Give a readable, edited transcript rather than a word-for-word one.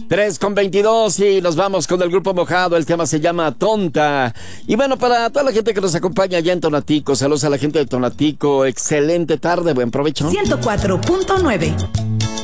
3:22 y nos vamos con el Grupo Mojado. El tema se llama Tonta. Y bueno, para toda la gente que nos acompaña allá en Tonatico, saludos a la gente de Tonatico. Excelente tarde, buen provecho. 104.9